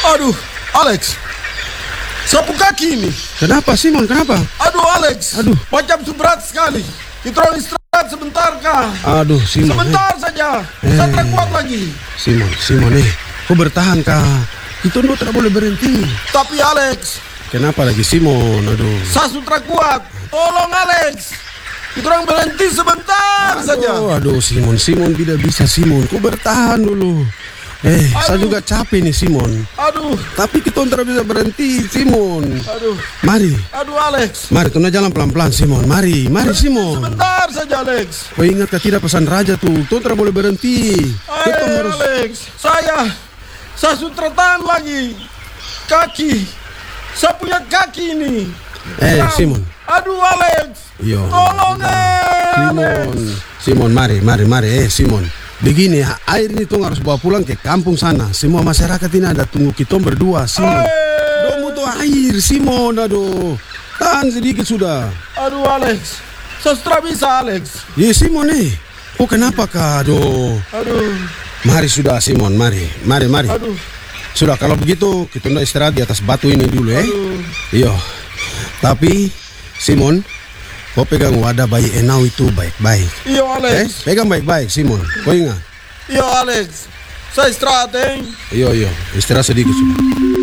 Aduh, Alex. Sapu kaki ini. Kenapa Simon? Kenapa? Aduh, Alex. Aduh. Macam itu berat sekali. Kita orang istirahat sebentar kah? Aduh, Simon. Sebentar saja. Saya tak kuat lagi. Simon, kau bertahan kah? Kita tidak boleh berhenti. Tapi Alex. Kenapa lagi Simon? Aduh. Saya sudah kuat. Tolong Alex. Kita orang berhenti sebentar saja. Aduh, Simon tidak bisa Simon. Kau bertahan dulu. Saya juga capek nih Simon. Aduh. Tapi kita tidak bisa berhenti Simon. Aduh. Mari. Aduh Alex. Mari kita jalan pelan-pelan Simon. Mari Simon. Sebentar saja Alex. Kau ingat tidak pesan raja tuh? Kita tidak boleh berhenti. Kita harus. Alex. Saya sudah tahan lagi. Kaki. Saya punya kaki ini. Simon. Aduh Alex. Yo. Tolong Simon, mari. Simon. Begini, air ini tuh harus bawa pulang ke kampung sana. Semua masyarakat ini ada tunggu kita berdua, Simon. Domu tuh air, Simon. Aduh, tahan sedikit sudah. Aduh Alex, saya sudah bisa Alex. Ya Simon oh kenapa kah? Aduh. Mari sudah Simon, mari. Aduh. Sudah kalau begitu kita istirahat di atas batu ini dulu Iya. Tapi Simon, kau pegang wadah bayi Enau itu baik-baik. Iya Alex. Pegang baik-baik Simon. Kau ingat? Iya Alex. Saya istirahat Iya. Istirahat sedikit sudah.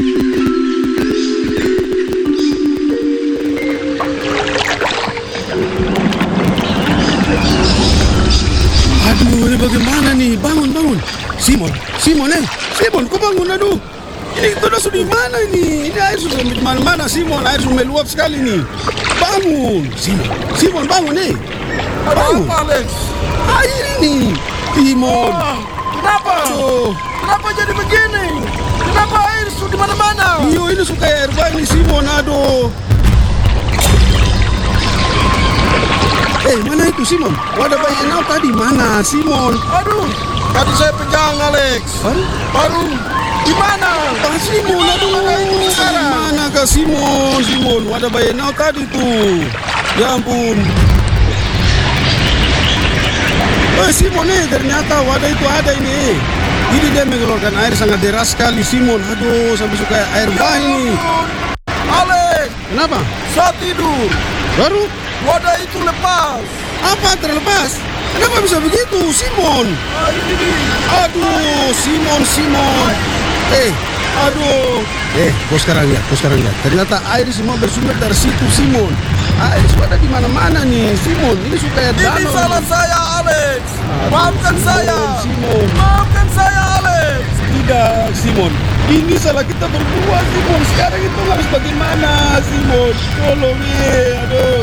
Aduh, ini bagaimana nih? Bangun. Simon, kau bangun, aduh. Ini kita sudah di mana ini? Ini air sudah di mana-mana, Simon. Air sudah meluap sekali nih. Bangun, Simon, bangun Bangun. Apa Alex? Air ini, Simon. Kenapa? Kenapa jadi begini? Kenapa air sudah di mana-mana? Iyo, ini suka air bah ini, Simon. Aduh. Mana itu Simon? Wadah bayi Enau tadi mana Simon? Aduh, tadi saya pegang Alex. Baru di mana? Simon, aduh. Mana kah Simon? Wadah bayi Enau tadi tuh. Ya ampun. Simon ternyata wadah itu ada ini. Ini dia mengeluarkan air sangat deras sekali Simon. Aduh, sampai suka air bah ini. Alex. Kenapa? Saya tidur. Baru? Wadah itu lepas. Apa terlepas? Kenapa bisa begitu, Simon? Aduh, Simon. Aduh. Kau sekarang lihat. Ternyata air semua bersumber dari situ, Simon. Air sudah di mana-mana nih, Simon. Ini suka air danau. Ini salah saya, Alex. Maafkan saya. Simon. Maafkan saya, Alex. Tidak, Simon. Ini salah kita berdua, Simon. Sekarang itu harus bagaimana, Simon? Tolong, aduh.